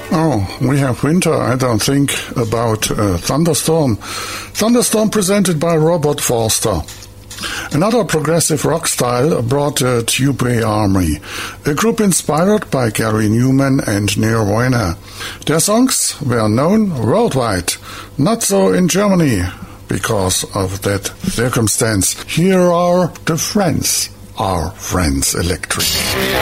Oh, we have winter, I don't think, about Thunderstorm. Thunderstorm presented by Robert Forster. Another progressive rock style brought the Tube Army, a group inspired by Gary Newman and Nirvana. Their songs were known worldwide, not so in Germany because of that circumstance. Here are the Friends Electric.